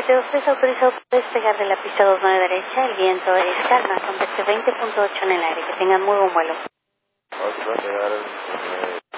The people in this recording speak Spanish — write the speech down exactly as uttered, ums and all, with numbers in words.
usted es autorizado para despegar de la pista dos nueve derecha. El viento es calma, con veinte punto ocho en el aire. Que tengan muy buen vuelo. Vamos a pegar el